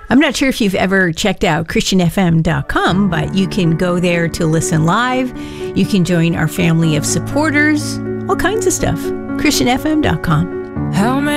I'm not sure if you've ever checked out ChristianFM.com, but you can go there to listen live. You can join our family of supporters, all kinds of stuff. ChristianFM.com. How many